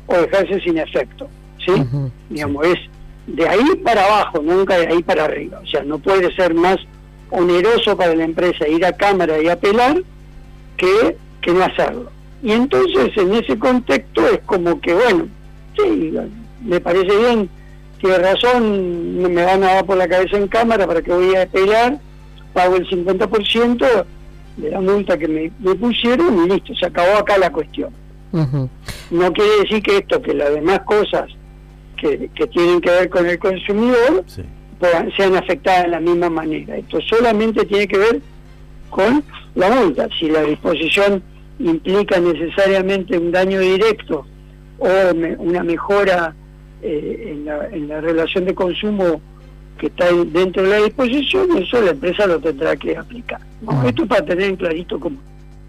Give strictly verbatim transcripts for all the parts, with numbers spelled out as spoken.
o dejarse sin efecto, ¿sí? Uh-huh. Digamos, es de ahí para abajo, nunca de ahí para arriba. O sea, no puede ser más oneroso para la empresa ir a Cámara y apelar que, que no hacerlo. Y entonces, en ese contexto, es como que, bueno, sí, me parece bien, tiene razón, me van a dar por la cabeza en Cámara para que voy a apelar, pago el cincuenta por ciento de la multa que me, me pusieron y listo, se acabó acá la cuestión. Uh-huh. No quiere decir que esto, que las demás cosas que, que tienen que ver con el consumidor, sí, puedan, sean afectadas de la misma manera. Esto solamente tiene que ver con la multa. Si la disposición implica necesariamente un daño directo o me, una mejora eh, en, la, en la relación de consumo que está dentro de la disposición, eso la empresa lo tendrá que aplicar, ¿no? Uh-huh. Esto para tener en clarito cómo.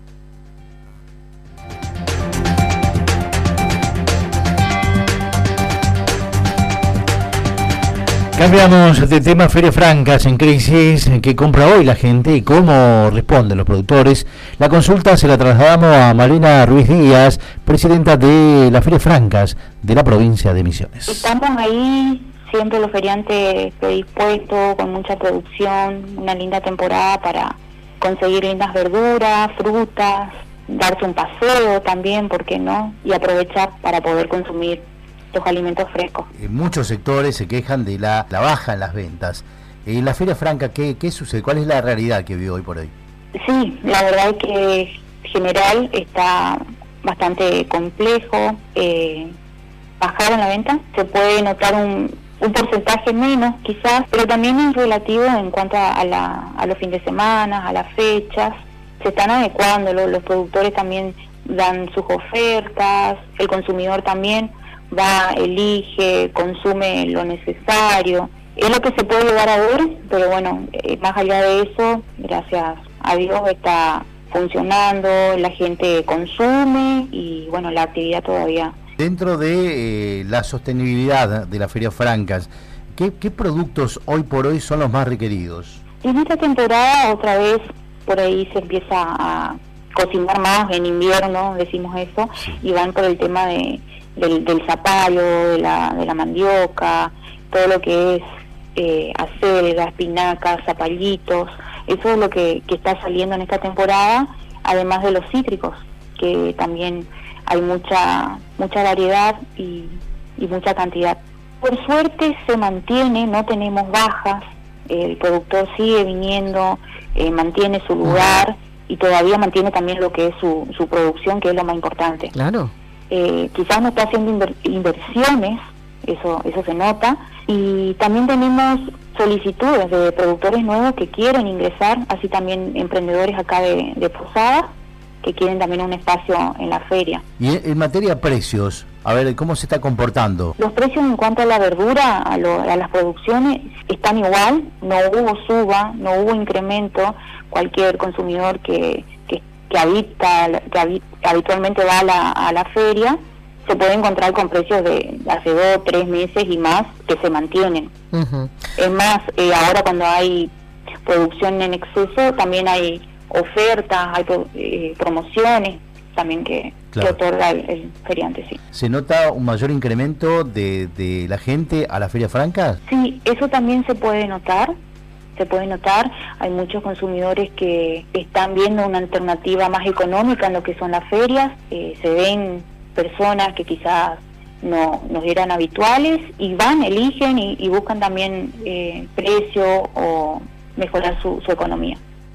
Cambiamos de tema. Ferias Francas en crisis. ¿Qué compra hoy la gente y cómo responden los productores? La consulta se la trasladamos a Malena Ruiz Díaz, presidenta de las Ferias Francas de la provincia de Misiones. Estamos ahí, siempre los feriantes predispuestos, con mucha producción, una linda temporada para conseguir lindas verduras, frutas, darse un paseo también, ¿por qué no? Y aprovechar para poder consumir los alimentos frescos. En muchos sectores se quejan de la, la baja en las ventas. En la Feria Franca, ¿qué, ¿qué sucede? ¿Cuál es la realidad que vive hoy por hoy? Sí, la verdad es que en general está bastante complejo. Eh, bajar en la venta, se puede notar un, un porcentaje menos quizás, pero también es relativo en cuanto a, a, la, a los fines de semana, a las fechas. Se están adecuando, los, los productores también dan sus ofertas, el consumidor también va, elige, consume lo necesario. Es lo que se puede llegar a ver, pero bueno, eh, más allá de eso, gracias a Dios está funcionando, la gente consume y bueno, la actividad todavía. Dentro de eh, la sostenibilidad de las Ferias Francas, ¿qué, ¿qué productos hoy por hoy son los más requeridos? En esta temporada otra vez por ahí se empieza a cocinar más, en invierno decimos eso, sí, y van por el tema de Del, del zapallo, de la, de la mandioca, todo lo que es eh, acelga, espinacas, zapallitos. Eso es lo que, que está saliendo en esta temporada, además de los cítricos, que también hay mucha mucha variedad y, y mucha cantidad. Por suerte se mantiene, no tenemos bajas, el productor sigue viniendo, eh, mantiene su lugar y todavía mantiene también lo que es su, su producción, que es lo más importante. Claro. Eh, quizás no está haciendo inver inversiones, eso eso se nota, y también tenemos solicitudes de productores nuevos que quieren ingresar, así también emprendedores acá de, de Posadas que quieren también un espacio en la feria. Y en materia de precios, a ver, ¿cómo se está comportando? Los precios en cuanto a la verdura, a, lo, a las producciones, están igual, no hubo suba, no hubo incremento. Cualquier consumidor que, que, que habita, que habita habitualmente va a la, a la feria, se puede encontrar con precios de hace dos, tres meses y más que se mantienen. Uh-huh. Es más, eh, ahora cuando hay producción en exceso, también hay ofertas, hay eh, promociones también que, claro, que otorga el, el feriante, sí. ¿Se nota un mayor incremento de, de la gente a las ferias francas? Sí, eso también se puede notar. Se puede notar, hay muchos consumidores que están viendo una alternativa más económica en lo que son las ferias, eh, se ven personas que quizás no nos eran habituales y van, eligen y, y buscan también eh, precio o mejorar su, su economía.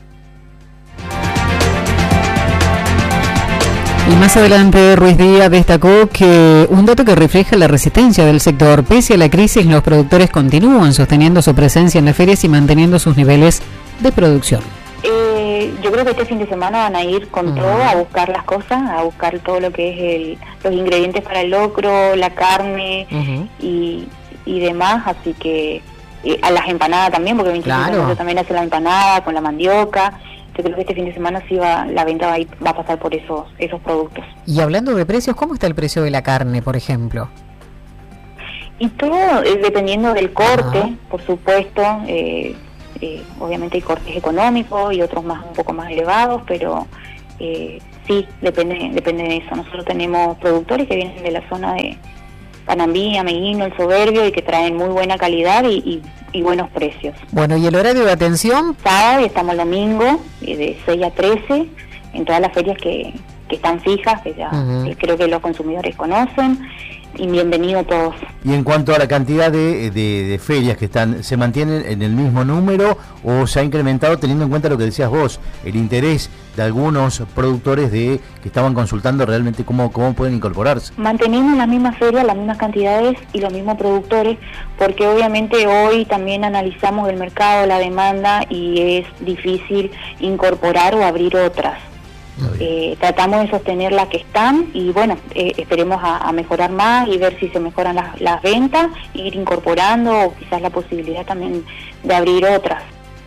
Y más adelante Ruiz Díaz destacó que un dato que refleja la resistencia del sector. Pese a la crisis, los productores continúan sosteniendo su presencia en las ferias y manteniendo sus niveles de producción. Eh, yo creo que este fin de semana van a ir con uh-huh. todo a buscar las cosas, a buscar todo lo que es el, los ingredientes para el locro, la carne uh-huh. y, y demás, así que eh, a las empanadas también, porque veinticinco de mayo también hace la empanada con la mandioca. Yo creo que este fin de semana sí va, la venta va a, ir, va a pasar por esos esos productos. Y hablando de precios, ¿cómo está el precio de la carne, por ejemplo? Y todo eh, dependiendo del corte, ah. por supuesto. Eh, eh, obviamente hay cortes económicos y otros más un poco más elevados, pero eh, sí, depende depende de eso. Nosotros tenemos productores que vienen de la zona de Panambí, Ameguino, El Soberbio, y que traen muy buena calidad y, y, y buenos precios. Bueno, ¿y el horario de atención? Sábado y estamos el domingo, de seis a trece, en todas las ferias que, que están fijas, que ya uh-huh. creo que los consumidores conocen, y bienvenidos todos. Y en cuanto a la cantidad de, de, de ferias que están, ¿se mantienen en el mismo número o se ha incrementado, teniendo en cuenta lo que decías vos, el interés de algunos productores de que estaban consultando realmente cómo, cómo pueden incorporarse? Mantenemos las mismas ferias, las mismas cantidades y los mismos productores, porque obviamente hoy también analizamos el mercado, la demanda, y es difícil incorporar o abrir otras. Eh, tratamos de sostener las que están y bueno, eh, esperemos a, a mejorar más y ver si se mejoran las, las ventas, ir incorporando o quizás la posibilidad también de abrir otras.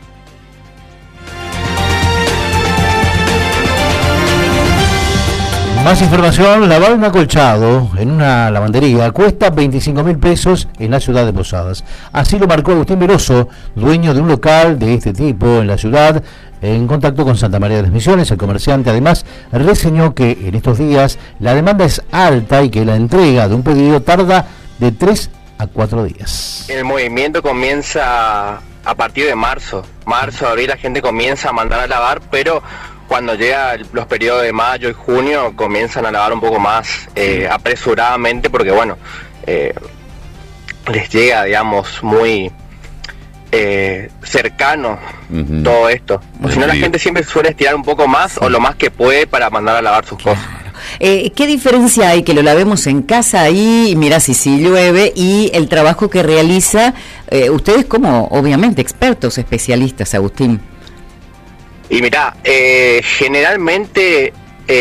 Más información: lavar un acolchado en una lavandería cuesta veinticinco mil pesos en la ciudad de Posadas. Así lo marcó Agustín Veloso, dueño de un local de este tipo en la ciudad. En contacto con Santa María de las Misiones, el comerciante además reseñó que en estos días la demanda es alta y que la entrega de un pedido tarda de tres a cuatro días. El movimiento comienza a partir de marzo. Marzo, abril, la gente comienza a mandar a lavar, pero cuando llega los periodos de mayo y junio comienzan a lavar un poco más eh, apresuradamente, porque bueno, eh, les llega, digamos, muy... Eh, cercano uh-huh. todo esto, o si no la gente siempre suele estirar un poco más sí. o lo más que puede para mandar a lavar sus claro. cosas. Eh, ¿Qué diferencia hay que lo lavemos en casa ahí, mira si si llueve, y el trabajo que realiza eh, ustedes como obviamente expertos, especialistas, Agustín? Y mira, eh, generalmente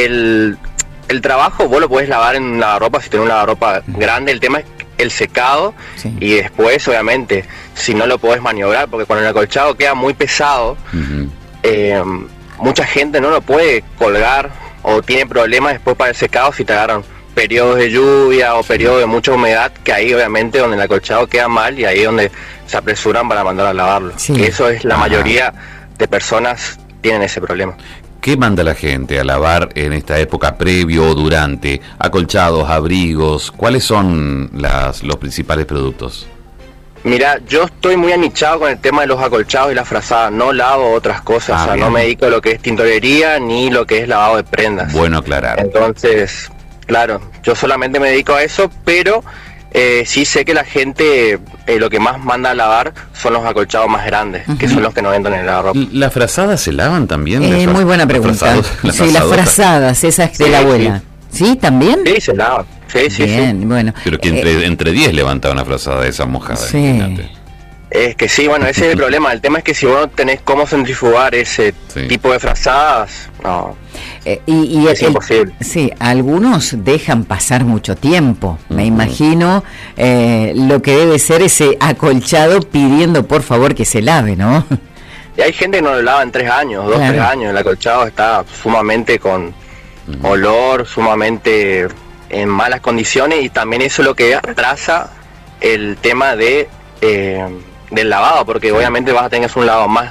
el, el trabajo vos lo podés lavar en un lavarropa si tenés un lavarropa uh-huh. grande. El tema es el secado sí. y después obviamente si no lo podés maniobrar, porque cuando el acolchado queda muy pesado uh-huh. eh, mucha gente no lo puede colgar o tiene problemas después para el secado si te agarran periodos de lluvia o periodos de mucha humedad, que ahí obviamente donde el acolchado queda mal y ahí es donde se apresuran para mandar a lavarlo. Sí. Eso es la Ajá. mayoría de personas tienen ese problema. ¿Qué manda la gente a lavar en esta época, previo o durante? Acolchados, abrigos, ¿cuáles son las, los principales productos? Mira, yo estoy muy anichado con el tema de los acolchados y las frazadas, no lavo otras cosas, ah, o sea, bien. No me dedico a lo que es tintorería ni lo que es lavado de prendas. Bueno aclarar. Entonces, claro, yo solamente me dedico a eso, pero eh, sí sé que la gente eh, lo que más manda a lavar son los acolchados más grandes, uh-huh. que son los que no entran en el lavarropa. ¿Las frazadas se lavan también? Eh, fra- muy buena pregunta. Frazados, las sí, las frazadas, esas de sí, la abuela. Sí. ¿Sí? ¿También? Sí, se lavan. Sí, sí, Bien, sí. bueno. Pero que entre, eh, entre diez levanta una frazada de esa mojada. Sí. Imagínate. Es que sí, bueno, ese es el problema. El tema es que si vos no tenés cómo centrifugar ese sí. tipo de frazadas, no. Eh, y, y es el, imposible. Sí, algunos dejan pasar mucho tiempo. Me uh-huh. imagino eh, lo que debe ser ese acolchado pidiendo por favor que se lave, ¿no? Y hay gente que no lo lava en tres años, dos, claro. tres años. El acolchado está sumamente con uh-huh. olor, sumamente en malas condiciones, y también eso es lo que atrasa el tema de eh, del lavado, porque obviamente vas a tener un lavado más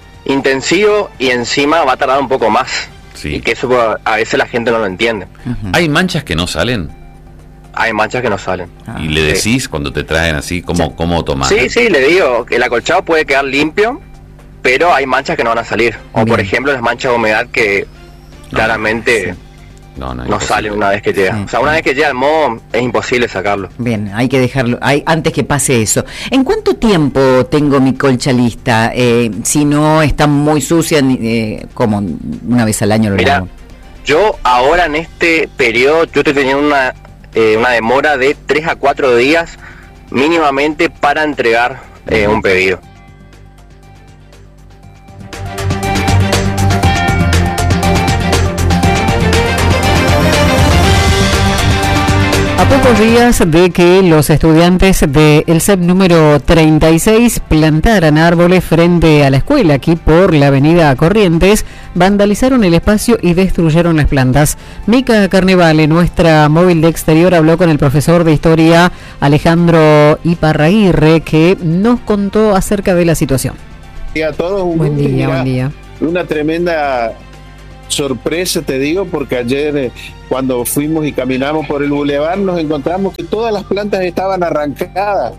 intensivo y encima va a tardar un poco más. Sí. Y que eso a veces la gente no lo entiende. Uh-huh. ¿Hay manchas que no salen? Hay manchas que no salen. Ah. ¿Y le decís sí. cuando te traen así, cómo, sí. cómo tomar? Sí, sí, le digo que el acolchado puede quedar limpio, pero hay manchas que no van a salir. O Bien. por ejemplo las manchas de humedad que no, claramente... Sí. No, no, no sale una vez que llega. Sí. O sea, una vez que llega al modo es imposible sacarlo. Bien, hay que dejarlo, hay, antes que pase eso. ¿En cuánto tiempo tengo mi colcha lista? Eh, si no está muy sucia, eh, como una vez al año lo Mira, lavo. Yo ahora en este periodo, yo estoy teniendo una, eh, una demora de tres a cuatro días mínimamente para entregar eh, un pedido. A pocos días de que los estudiantes del C E P número treinta y seis plantaran árboles frente a la escuela aquí por la avenida Corrientes, vandalizaron el espacio y destruyeron las plantas. Mica Carnevale, nuestra móvil de exterior, habló con el profesor de historia Alejandro Iparraguirre, que nos contó acerca de la situación. A todos, un buen día, buen día. Una tremenda sorpresa, te digo, porque ayer eh, cuando fuimos y caminamos por el bulevar nos encontramos que todas las plantas estaban arrancadas,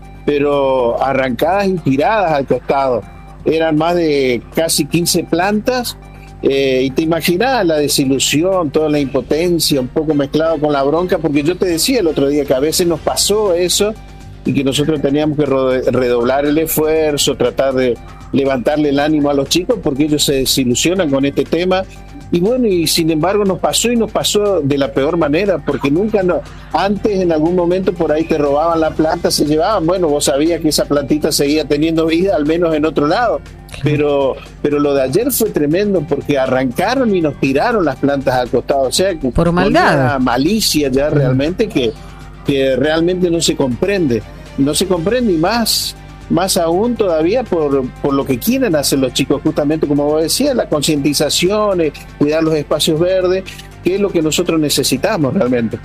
pero arrancadas y tiradas al costado. Eran más de casi quince plantas, eh, y te imaginas la desilusión, toda la impotencia, un poco mezclado con la bronca, porque yo te decía el otro día que a veces nos pasó eso y que nosotros teníamos que redoblar el esfuerzo, tratar de levantarle el ánimo a los chicos porque ellos se desilusionan con este tema. Y bueno, y sin embargo nos pasó y nos pasó de la peor manera, porque nunca, no, antes en algún momento por ahí te robaban la planta, se llevaban, bueno, vos sabías que esa plantita seguía teniendo vida, al menos en otro lado, pero, pero lo de ayer fue tremendo porque arrancaron y nos tiraron las plantas al costado, o sea, por maldad, una malicia ya realmente que, que realmente no se comprende, no se comprende y más... más aún todavía por, por lo que quieren hacer los chicos, justamente como vos decías, la concientización, eh, cuidar los espacios verdes, que es lo que nosotros necesitamos realmente.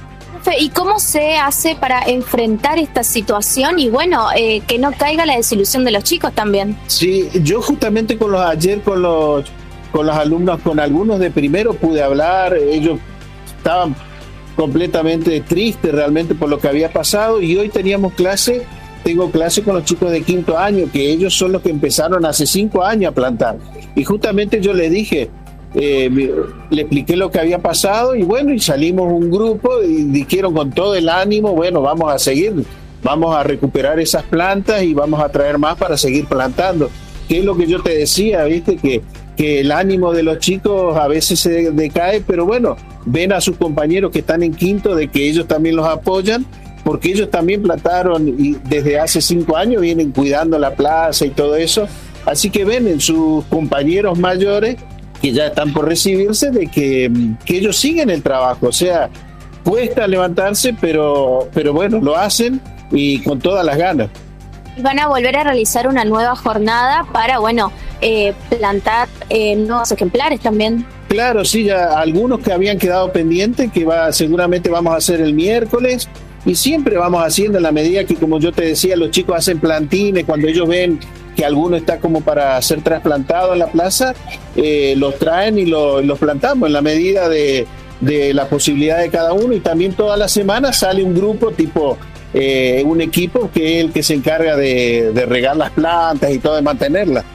¿Y cómo se hace para enfrentar esta situación y bueno, eh, que no caiga la desilusión de los chicos también? Sí, yo justamente con los ayer con los, con los alumnos, con algunos de primero pude hablar, ellos estaban completamente tristes realmente por lo que había pasado y hoy teníamos clase. Tengo clase con los chicos de quinto año, que ellos son los que empezaron hace cinco años a plantar. Y justamente yo les dije, eh, le expliqué lo que había pasado y bueno, y salimos un grupo y dijeron con todo el ánimo, bueno, vamos a seguir, vamos a recuperar esas plantas y vamos a traer más para seguir plantando. Que es lo que yo te decía, viste, que, que el ánimo de los chicos a veces se decae, pero bueno, ven a sus compañeros que están en quinto de que ellos también los apoyan, porque ellos también plantaron y desde hace cinco años vienen cuidando la plaza y todo eso, así que ven en sus compañeros mayores que ya están por recibirse de que, que ellos siguen el trabajo, o sea, cuesta levantarse, pero, pero bueno, lo hacen y con todas las ganas. Van a volver a realizar una nueva jornada para, bueno, eh, plantar eh, nuevos ejemplares también. Claro, sí, ya algunos que habían quedado pendientes, que va, seguramente vamos a hacer el miércoles, y siempre vamos haciendo en la medida que, como yo te decía, los chicos hacen plantines, cuando ellos ven que alguno está como para ser trasplantado en la plaza, eh, los traen y lo, los plantamos en la medida de, de la posibilidad de cada uno, y también todas las semanas sale un grupo tipo, eh, un equipo que es el que se encarga de, de regar las plantas y todo, de mantenerlas.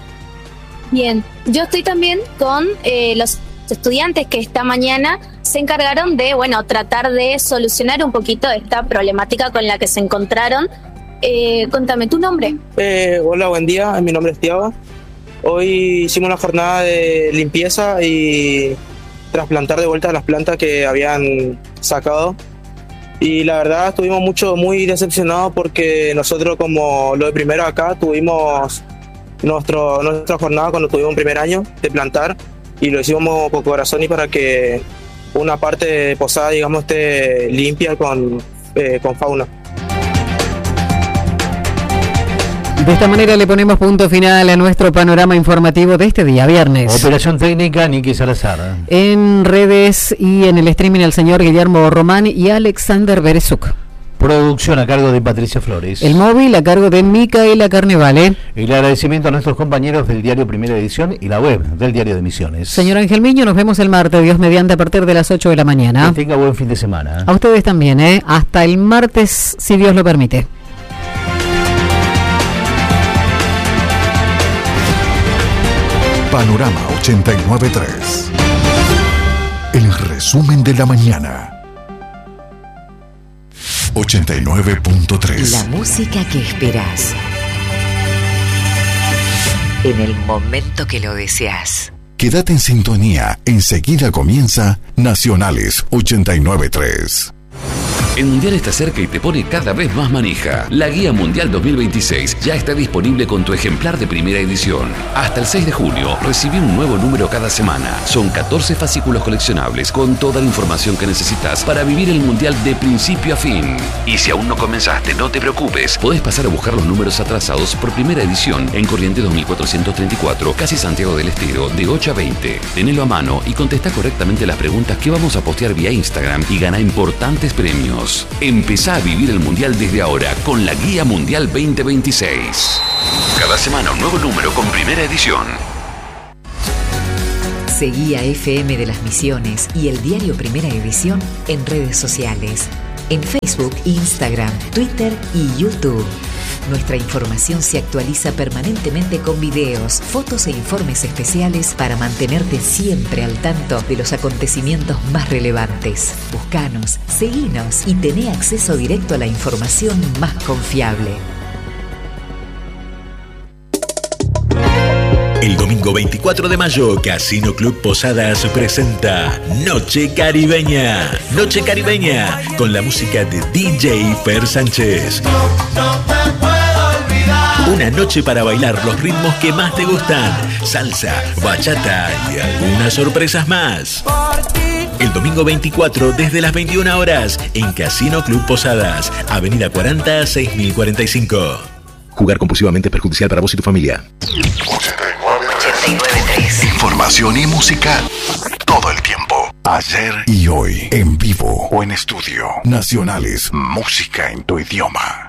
Bien, yo estoy también con eh, los estudiantes que esta mañana se encargaron de, bueno, tratar de solucionar un poquito esta problemática con la que se encontraron. Eh, contame tu nombre. Eh, hola, buen día, mi nombre es Tiago. Hoy hicimos una jornada de limpieza y trasplantar de vuelta las plantas que habían sacado. Y la verdad estuvimos mucho, muy decepcionados porque nosotros, como lo de primero acá, tuvimos nuestro, nuestra jornada cuando tuvimos un primer año de plantar y lo hicimos con corazón y para que una parte de posada, digamos, esté limpia con, eh, con fauna. De esta manera le ponemos punto final a nuestro panorama informativo de este día viernes. Operación técnica, Niki Salazar. En redes y en el streaming el señor Guillermo Román y Alexander Berezuk. Producción a cargo de Patricia Flores. El móvil a cargo de Micaela Carnevale. El agradecimiento a nuestros compañeros del diario Primera Edición y la web del diario de Misiones. Señor Ángel Miño, nos vemos el martes, Dios mediante, a partir de las ocho de la mañana. Que tenga buen fin de semana. A ustedes también, ¿eh? Hasta el martes, si Dios lo permite. Panorama ochenta y nueve punto tres. El resumen de la mañana. ochenta y nueve punto tres. La música que esperas en el momento que lo deseas. Quédate en sintonía. Enseguida comienza Nacionales ochenta y nueve punto tres. El Mundial está cerca y te pone cada vez más manija. La Guía Mundial dos mil veintiséis ya está disponible con tu ejemplar de primera edición. Hasta el seis de junio, recibí un nuevo número cada semana. Son catorce fascículos coleccionables con toda la información que necesitas para vivir el Mundial de principio a fin. Y si aún no comenzaste, no te preocupes. Podés pasar a buscar los números atrasados por primera edición en Corrientes dos mil cuatrocientos treinta y cuatro, casi Santiago del Estero, de ocho a veinte. Tenelo a mano y contesta correctamente las preguntas que vamos a postear vía Instagram y gana importantes premios. Empezá a vivir el Mundial desde ahora con la Guía Mundial veinte veintiséis. Cada semana un nuevo número con primera edición. Seguí a F M de las Misiones y el diario Primera Edición en redes sociales, en Facebook, Instagram, Twitter y YouTube. Nuestra información se actualiza permanentemente con videos, fotos e informes especiales para mantenerte siempre al tanto de los acontecimientos más relevantes. Búscanos, seguinos y tené acceso directo a la información más confiable. El domingo veinticuatro de mayo, Casino Club Posadas presenta Noche Caribeña. Noche Caribeña, con la música de D J Fer Sánchez. Una noche para bailar los ritmos que más te gustan. Salsa, bachata y algunas sorpresas más. El domingo veinticuatro desde las veintiuna horas en Casino Club Posadas, Avenida cuarenta, seis mil cuarenta y cinco. Jugar compulsivamente es perjudicial para vos y tu familia. ochenta y nueve punto tres. Información y música todo el tiempo. Ayer y hoy, en vivo o en estudio. Nacionales, música en tu idioma.